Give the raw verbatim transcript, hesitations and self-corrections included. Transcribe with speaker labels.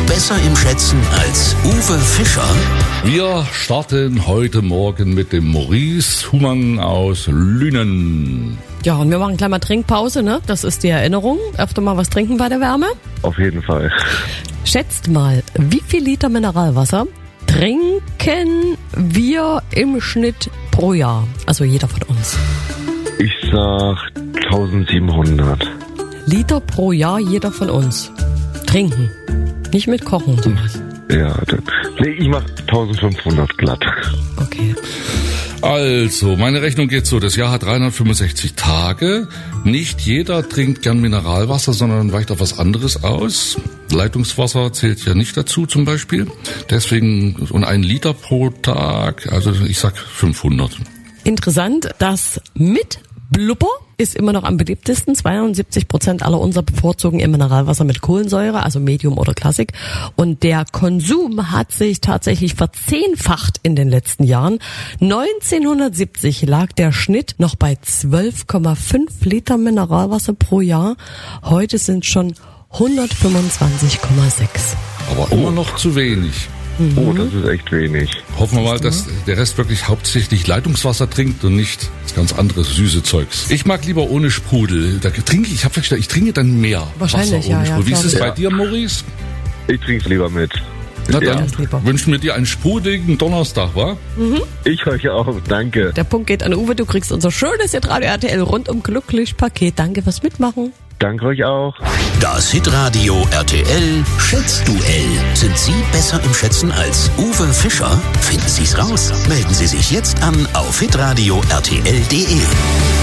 Speaker 1: besser im Schätzen als Uwe Fischer?
Speaker 2: Wir starten heute Morgen mit dem Maurice Humann aus Lünen.
Speaker 3: Ja, und wir machen gleich mal Trinkpause, ne? Das ist die Erinnerung. Öfter mal was trinken bei der Wärme.
Speaker 4: Auf jeden Fall.
Speaker 3: Schätzt mal, wie viel Liter Mineralwasser trinken wir im Schnitt pro Jahr? Also jeder von uns.
Speaker 4: Ich sag eintausendsiebenhundert.
Speaker 3: Liter pro Jahr jeder von uns. Trinken. Nicht mit Kochen und sowas.
Speaker 4: Ja, dann, nee, ich mach eintausendfünfhundert glatt.
Speaker 3: Okay.
Speaker 2: Also, meine Rechnung geht so, das Jahr hat dreihundertfünfundsechzig Tage. Nicht jeder trinkt gern Mineralwasser, sondern weicht auf was anderes aus. Leitungswasser zählt ja nicht dazu zum Beispiel. Deswegen, und ein Liter pro Tag, also ich sag fünfhundert.
Speaker 3: Interessant, das mit Blubber ist immer noch am beliebtesten. zweiundsiebzig Prozent aller unserer bevorzugen ihr Mineralwasser mit Kohlensäure, also Medium oder Classic. Und der Konsum hat sich tatsächlich verzehnfacht in den letzten Jahren. neunzehnhundertsiebzig lag der Schnitt noch bei zwölf Komma fünf Liter Mineralwasser pro Jahr. Heute sind schon hundertfünfundzwanzig Komma sechs.
Speaker 2: Aber oh. immer noch zu wenig.
Speaker 4: Oh, das ist echt wenig.
Speaker 2: Hoffen wir mal, dass der Rest wirklich hauptsächlich Leitungswasser trinkt und nicht das ganz andere süße Zeugs. Ich mag lieber ohne Sprudel. Da trinke ich, ich habe festgestellt, ich trinke dann mehr
Speaker 3: Wahrscheinlich,
Speaker 2: Wasser ohne
Speaker 3: ja,
Speaker 2: Sprudel. Wie
Speaker 3: ja,
Speaker 2: ist es
Speaker 3: ja.
Speaker 2: bei dir, Maurice?
Speaker 4: Ich trinke es lieber mit.
Speaker 2: Na dann
Speaker 3: Ja.
Speaker 2: wünschen wir dir einen sprudeligen Donnerstag, wa?
Speaker 4: Ich euch auch, danke.
Speaker 3: Der Punkt geht an Uwe, du kriegst unser schönes Hitradio R T L rundum glücklich Paket. Danke fürs Mitmachen.
Speaker 4: Danke euch auch.
Speaker 1: Das Hitradio R T L Schätzduell. Sind Sie besser im Schätzen als Uwe Fischer? Finden Sie's raus. Melden Sie sich jetzt an auf hitradio r t l punkt d e.